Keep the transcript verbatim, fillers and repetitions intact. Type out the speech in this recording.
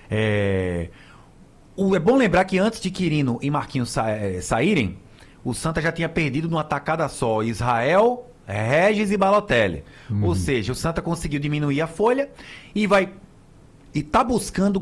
É... O, é bom lembrar que antes de Quirino e Marquinhos sa é, saírem, o Santa já tinha perdido numa tacada só Israel, Regis e Balotelli. Ou Uhum. seja, o Santa conseguiu diminuir a folha e vai e tá buscando